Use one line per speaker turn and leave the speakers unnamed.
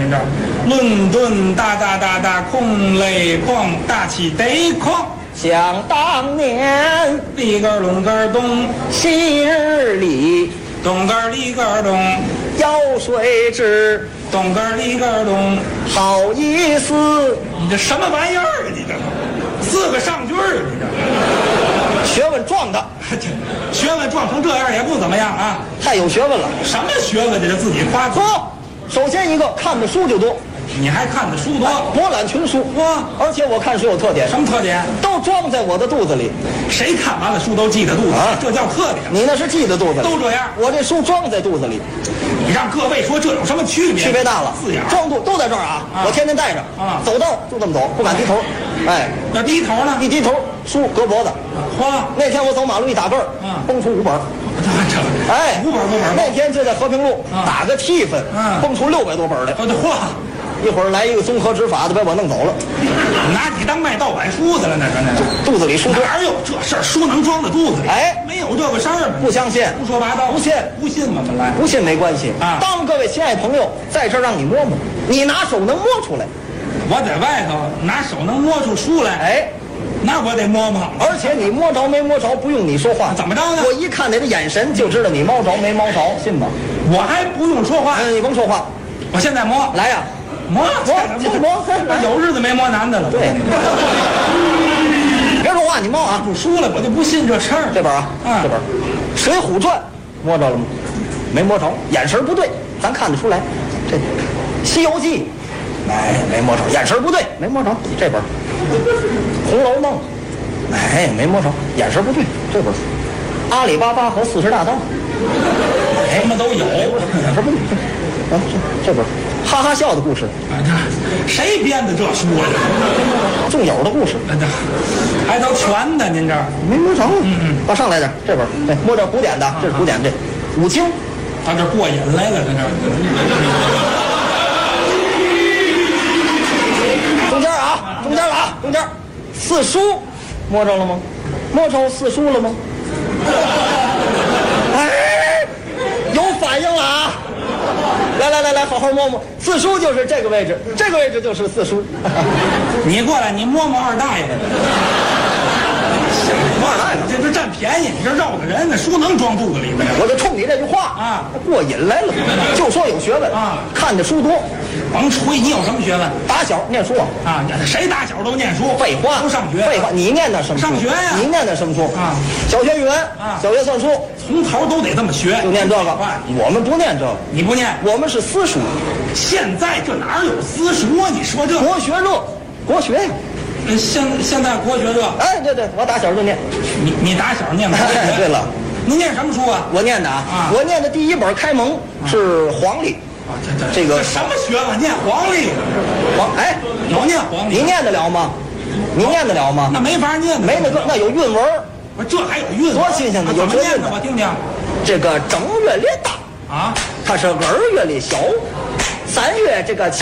您这儿论顿大大大大空泪哐，大气得哐。
想当年，
里根隆根咚，
昔日里，
咚根里根咚，
腰水之，
咚根里根咚。
好意思。
你这什么玩意儿啊？你这4个上句儿，你这
学问撞的，
学问撞成这样也不怎么样啊！
太有学问了。
什么学问？这是自己夸自己。
首先一个看的书就多，
你还看的书多，
博览群书。
哇！
而且我看书有特点，
什么特点？
都装在我的肚子里。
谁看完了书都记在肚子里，这叫特点。
你那是记在肚子里，
都这样。
我这书装在肚子里。
你让各位说这有什么区别？
区别大了，
字眼
装肚都在这儿啊！我天天带着
啊，
走道就这么走，不敢低头。哎，
要低头呢？
一低头书搁脖子。
嚯！
那天我走马路一打个儿，蹦出5本。哎
，5本。
那天就在和平路打个气氛，蹦出600多本来。
嚯！
一会儿来一个综合执法的，把我弄走了。
拿你当卖盗版书的了，那
肚子里书多。
哪有这事儿？书能装在肚子里？
哎，
没有这个事儿。
不相信？
胡说八道。
不信？
不信嘛，本来
不信没关系
啊。
当各位亲爱朋友在这儿让你摸摸，你拿手能摸出来。
我在外头拿手能摸出书来，
哎，
那我得摸摸。
而且你摸着没摸着，不用你说话。
怎么着呢？
我一看你的眼神就知道你摸着没摸着，信吗？
我还不用说话。
你甭说话，
我现在摸。
来呀，
摸。
有
日子没摸男的了。
对。别说话，你摸啊！
不输了，我就不信这事儿。
这本啊，这本《水浒传》摸着了吗？没摸着，眼神不对，咱看得出来。这《西游记》，哎，没摸着，眼神不对，没摸着。这本《红楼梦》，哎，没摸着，眼神不对。这本《阿里巴巴和40大盗》，
什么都有，
眼神不对。啊，这本哈哈笑的故事，
谁编的这书啊？
仲友的故事，
还都全的。您这儿
没摸着，把上来点。这本，对，摸着古典的，这是古典这五经，
他这过瘾来了，在这儿。
中间啊，中间了啊，中间4书，摸着了吗？摸着4书了吗？哎，有反应了啊！来，好好摸摸，4书就是这个位置，这个位置就是4书。
你过来，你摸摸二大爷。二大爷，这占便宜，你这绕个人，那书能装肚子里吗？
我就冲你这句话
啊，
过瘾来了。就说有学问
啊，
看的书多。
甭吹，你有什么学问？
打小念书
啊，谁打小都念书？
废话，
都上学。
废话，你念的什么书？
上学呀。
你念的什么书
啊？
小学语文
啊，
小学算术，
从头都得这么学，
就念这个。我们不念这个，
你不念，
我们是私塾。
现在这哪有私塾啊？你说这
国学热，国学呀。
现在国学热。
哎，对，我打小就念。
你打小念国学？
对了，
你念什么书啊？
我念的啊，我念的第一本开蒙是黄历。这个
什么学问？念黄历？
哎，
有念黄历？
你念得了吗？你念得了吗？
那没法念，
没那个，那有韵文。
不是，这还有韵文？
多新鲜的，有这韵的，
我听听。
这个正月里大
啊，
它是2月里小，3月这个。